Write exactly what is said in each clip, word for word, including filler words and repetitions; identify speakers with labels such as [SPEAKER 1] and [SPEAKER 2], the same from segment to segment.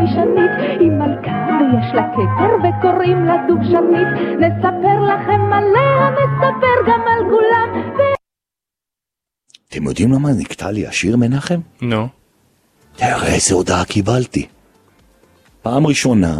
[SPEAKER 1] ביישנית, היא מלכה ויש לה כתר וקוראים לה דובשנית. נספר לכם עליה, נספר גם על כולם.
[SPEAKER 2] אתם יודעים למה נקטע לי השיר מנחם?
[SPEAKER 3] נו.
[SPEAKER 2] תראה איזה הודעה קיבלתי. פעם ראשונה,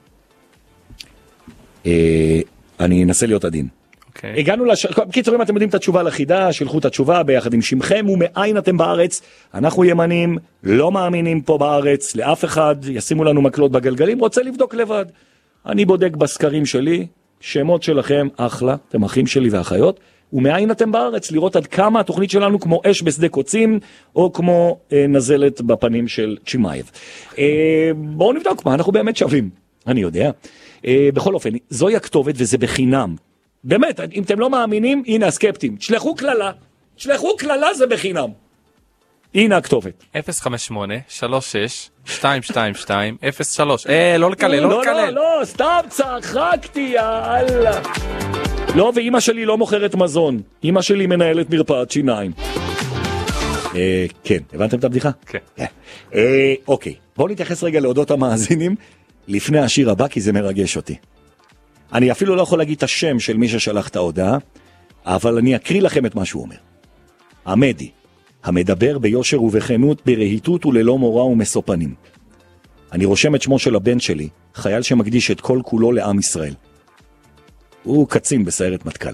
[SPEAKER 2] אה, אני אנסה להיות עדין.
[SPEAKER 3] אוקיי.
[SPEAKER 2] הגענו לש... בקיצור, אם אתם יודעים את התשובה לחידה, שלחו את התשובה ביחד עם שמכם ומאין אתם בארץ. אנחנו ימנים, לא מאמינים פה בארץ, לאף אחד, ישימו לנו מקלות בגלגלים, רוצה לבדוק לבד. אני בודק בסקרים שלי, שמות שלכם אחלה, אתם אחים שלי ואחיות, ומאין אתם בארץ, לראות עד כמה התוכנית שלנו כמו אש בשדה קוצים, או כמו אה, נזלת בפנים של צ'ימייב. אה, בואו נבדוק מה אנחנו באמת שווים, אני יודע. אה, בכל אופן, זוהי הכתובת וזה בחינם. באמת, אם אתם לא מאמינים, הנה הסקפטים. תשלחו כללה, תשלחו כללה זה בחינם. הנה הכתובת.
[SPEAKER 3] אפס חמש שמונה שלוש שש שתיים שתיים שתיים אפס שלוש. אה, לא לקלל, לא לקלל.
[SPEAKER 2] לא, לא, סתם צחקתי, יאללה. לא, ואמא שלי לא מוכרת מזון. אמא שלי מנהלת מרפאת שיניים. אה, כן, הבנתם את הבדיחה?
[SPEAKER 3] כן.
[SPEAKER 2] אה, אוקיי, בואו נתייחס רגע להודות המאזינים לפני השיר הבא, כי זה מרגש אותי. אני אפילו לא יכול להגיד את השם של מי ששלח את ההודעה, אבל אני אקריא לכם את מה שהוא אומר. עמדי, המדבר ביושר ובכנות, ברהיטות וללא מורא ומסופנים. אני רושם את שמו של הבן שלי, חייל שמקדיש את כל כולו לעם ישראל. הוא קצין בסיירת מטכ"ל.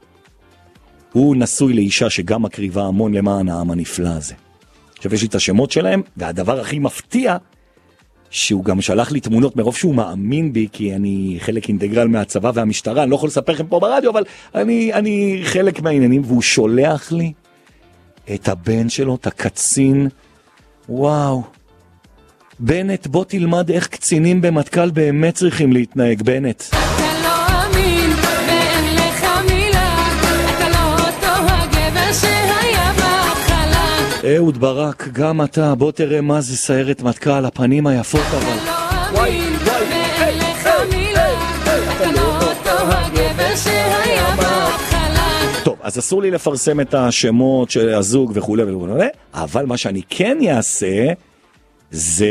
[SPEAKER 2] הוא נשוי לאישה שגם מקריבה המון למען העם הנפלא הזה. עכשיו יש לי את השמות שלהם, והדבר הכי מפתיע, שהוא גם שלח לי תמונות מרוב שהוא מאמין בי, כי אני חלק אינטגרל מהצבא והמשטרה, אני לא יכול לספר לכם פה ברדיו, אבל אני, אני חלק מהעניינים, והוא שולח לי את הבן שלו, את הקצין. וואו. בנט, בוא תלמד איך קצינים במטכ"ל באמת צריכים להתנהג, בנט.
[SPEAKER 4] אתה לא אמין, ואין לך מילה, אתה לא אותו הגבר שהיה בהתחלה.
[SPEAKER 2] אהוד ברק, גם אתה, בוא תראה מה זה סיירת מטכ"ל, הפנים היפות אבל.
[SPEAKER 4] אתה לא אמין, ואין לך מילה, אתה לא אותו הגבר שהיה בהתחלה.
[SPEAKER 2] טוב, אז אסור לי לפרסם את השמות של הזוג וכו' וכו', אבל מה שאני כן יעשה, זה...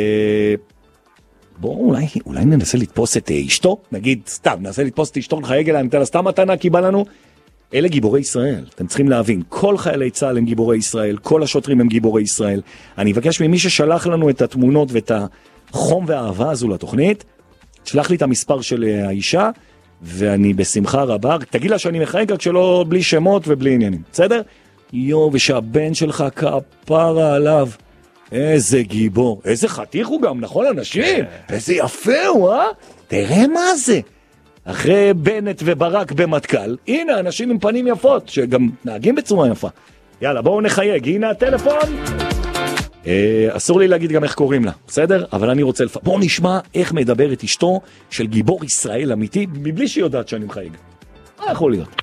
[SPEAKER 2] בואו אולי, אולי ננסה לתפוס את אשתו, נגיד סתם, ננסה לתפוס את אשתו, נחייג אליה, ניתן לה סתם מתנה, כי בא לנו, אלה גיבורי ישראל, אתם צריכים להבין, כל חיילי צה"ל הם גיבורי ישראל, כל השוטרים הם גיבורי ישראל, אני אבקש ממי ששלח לנו את התמונות ואת החום והאהבה הזו לתוכנית, תשלח לי את המספר של האישה, ואני בשמחה רבה, תגיד לה שאני מחייג רק שלא בלי שמות ובלי עניינים, בסדר? יו, ושהבן שלך כפרה עליו, איזה גיבור, איזה חתיך הוא גם, נכון אנשים? איזה יפה הוא, אה? תראה מה זה. אחרי בנט וברק במטכ"ל, הנה אנשים עם פנים יפות, שגם נהגים בצורה יפה. יאללה, בואו נחייג, הנה הטלפון. אה, אסור לי להגיד גם איך קוראים לה, בסדר? אבל אני רוצה לפ... בואו נשמע איך מדברת אשתו של גיבור ישראל אמיתי, מבלי שהיא יודעת שאני מחייג. מה יכול להיות?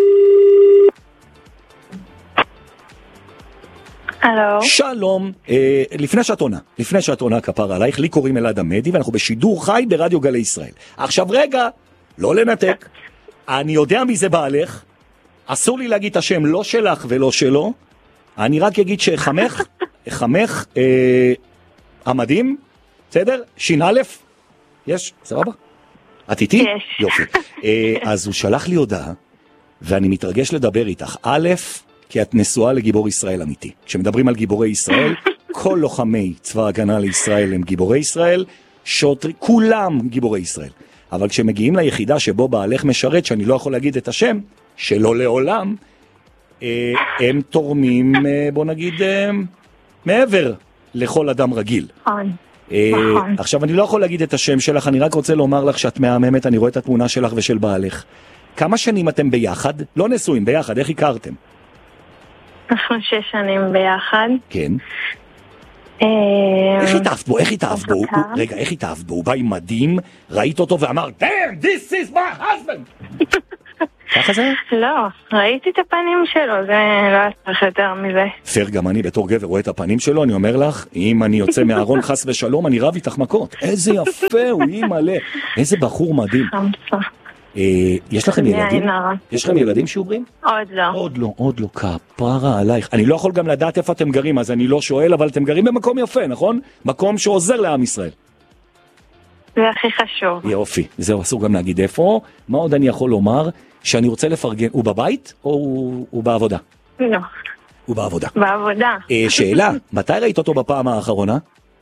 [SPEAKER 5] הלו.
[SPEAKER 2] שלום, אה, לפני שאת עונה, לפני שאת עונה כפר עלייך, לי קוראים אלעד עמדי, ואנחנו בשידור חי ברדיו גלי ישראל. עכשיו רגע, לא לנתק, אני יודע מי זה בעלך, אסור לי להגיד את השם לא שלך ולא שלו, אני רק אגיד שחמך, חמך, אה, המדים, בסדר? שין א', יש, סבבה? את איתי?
[SPEAKER 5] יש.
[SPEAKER 2] יופי. אה, אז הוא שלח לי הודעה, ואני מתרגש לדבר איתך. א', כי את נשואה לגיבור ישראל אמיתי. כשמדברים על גיבורי ישראל, כל לוחמי צבא הגנה לישראל הם גיבורי ישראל, שוטרי, כולם גיבורי ישראל. אבל כשמגיעים ליחידה שבו בעלך משרת, שאני לא יכול להגיד את השם, שלא לעולם, אה, הם תורמים, אה, בוא נגיד, אה, מעבר לכל אדם רגיל.
[SPEAKER 5] נכון.
[SPEAKER 2] אה,
[SPEAKER 5] נכון.
[SPEAKER 2] עכשיו, אני לא יכול להגיד את השם שלך, אני רק רוצה לומר לך שאת מהממת, אני רואה את התמונה שלך ושל בעלך. כמה שנים אתם ביחד? לא נשואים, ביחד, איך הכרתם?
[SPEAKER 5] אנחנו שש שנים ביחד.
[SPEAKER 2] כן. איך התאהבת בו? איך התאהבת בו? רגע, איך התאהבת בו? הוא בא עם מדים, ראית אותו ואמר, damn, this is my husband! ככה זה?
[SPEAKER 5] לא, ראיתי את הפנים שלו, זה לא צריך יותר מזה.
[SPEAKER 2] פר, גם אני בתור גבר רואה את הפנים שלו, אני אומר לך, אם אני יוצא מהארון חס ושלום, אני רב איתך מכות. איזה יפה הוא, היא מלא. איזה בחור מדהים.
[SPEAKER 5] חמסה.
[SPEAKER 2] יש לכם ילדים? יש לכם ילדים שאומרים?
[SPEAKER 5] עוד לא.
[SPEAKER 2] עוד לא, עוד לא, כפרה עלייך. אני לא יכול גם לדעת איפה אתם גרים, אז אני לא שואל, אבל אתם גרים במקום יפה, נכון? מקום שעוזר לעם ישראל.
[SPEAKER 5] זה הכי חשוב.
[SPEAKER 2] יופי, זהו, אסור גם להגיד איפה. מה עוד אני יכול לומר? שאני רוצה לפרגן, הוא בבית או הוא, הוא בעבודה?
[SPEAKER 5] לא,
[SPEAKER 2] הוא בעבודה.
[SPEAKER 5] בעבודה.
[SPEAKER 2] אה, שאלה, מתי ראית אותו בפעם האחרונה?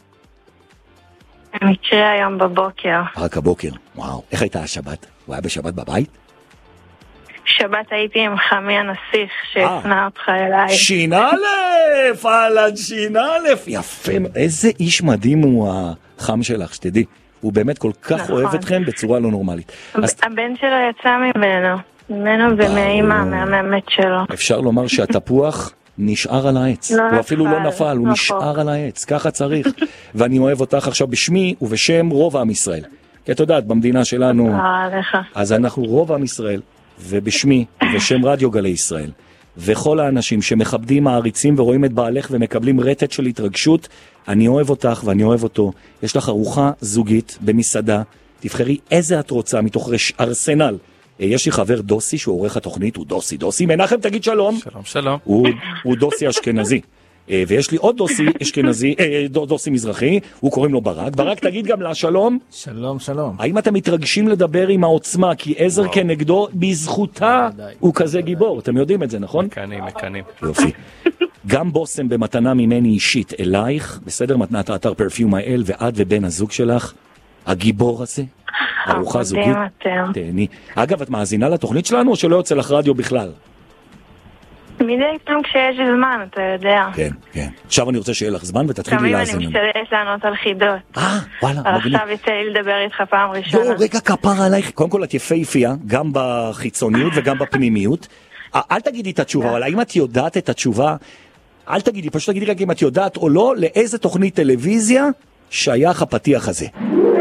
[SPEAKER 5] מקרה היום בבוקר.
[SPEAKER 2] רק הבוקר. וואו, איך הייתה השבת? הוא היה בשבת בבית?
[SPEAKER 5] שבת הייתי עם חמי הנסיך שהפנה אותך אליי.
[SPEAKER 2] שינלף, אהלן שינלף. יפה, איזה איש מדהים הוא החם שלך, שתדעי. הוא באמת כל כך
[SPEAKER 5] נכון.
[SPEAKER 2] אוהב אתכם בצורה לא נורמלית. אז
[SPEAKER 5] הבן שלו יצא ממנו. ממנו ומאימא, מהמאמת שלו.
[SPEAKER 2] אפשר לומר שהתפוח נשאר על העץ.
[SPEAKER 5] לא
[SPEAKER 2] הוא אפילו לא
[SPEAKER 5] נפל,
[SPEAKER 2] נפל, הוא
[SPEAKER 5] נכון.
[SPEAKER 2] נשאר על העץ. ככה צריך. ואני אוהב אותך עכשיו בשמי ובשם רוב עם ישראל. כי את יודעת, במדינה שלנו,
[SPEAKER 5] אה, עליך.
[SPEAKER 2] אז אנחנו רוב עם ישראל, ובשמי ובשם רדיו גלי ישראל, וכל האנשים שמכבדים, מעריצים ורואים את בעלך ומקבלים רטט של התרגשות, אני אוהב אותך ואני אוהב אותו. יש לך ארוחה זוגית במסעדה, תבחרי איזה את רוצה מתוך רש... ארסנל. יש לי חבר דוסי שהוא עורך התוכנית, הוא דוסי דוסי, מנחם תגיד שלום.
[SPEAKER 3] שלום, שלום.
[SPEAKER 2] הוא, הוא דוסי אשכנזי. אה, ויש לי עוד דוסי אשכנזי, אה, דוסי מזרחי, הוא קוראים לו ברק. ברק תגיד גם לה שלום.
[SPEAKER 6] שלום, שלום.
[SPEAKER 2] האם אתם מתרגשים לדבר עם העוצמה, כי עזר כנגדו בזכותה הוא כזה גיבור, אתם יודעים את זה, נכון?
[SPEAKER 3] מקנים, מקנים.
[SPEAKER 2] יופי. גם בוסם במתנה ממני אישית אלייך, בסדר, מתנת האתר פרפיום האל, ואת ובן הזוג שלך, הגיבור הזה, ארוחה זוגית.
[SPEAKER 5] עובדים אתם.
[SPEAKER 2] תהני. אגב, את מאזינה לתוכנית שלנו או שלא יוצא לך רדיו בכלל?
[SPEAKER 5] מדי פעם כשיש זמן, אתה יודע.
[SPEAKER 2] כן, כן. עכשיו אני רוצה שיהיה לך זמן ותתחילי
[SPEAKER 5] תמיד
[SPEAKER 2] להאזין
[SPEAKER 5] אני
[SPEAKER 2] לנו.
[SPEAKER 5] משתדלת לענות על חידות.
[SPEAKER 2] אה, וואלה,
[SPEAKER 5] אבל
[SPEAKER 2] מגניב.
[SPEAKER 5] עכשיו יצא לי לדבר איתך פעם ראשונה.
[SPEAKER 2] לא, רגע כפרה עלייך. קודם כל את יפהפייה, גם בחיצוניות וגם בפנימיות. א- אל תגידי את התשובה, אבל האם את יודעת את התשובה? אל תגידי, פשוט תגידי רק אם את יודעת או לא, לאיזה תוכנית טלוויזיה שייך הפתיח הזה.